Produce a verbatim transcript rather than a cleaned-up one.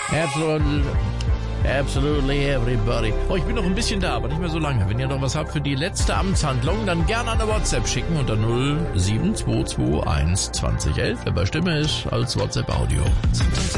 Absolutely, absolutely everybody. Oh, ich bin noch ein bisschen da, aber nicht mehr so lange. Wenn ihr noch was habt für die letzte Amtshandlung, dann gerne eine WhatsApp schicken unter null sieben zwei zwei eins zwanzig elf. Wer bei Stimme ist, als WhatsApp-Audio.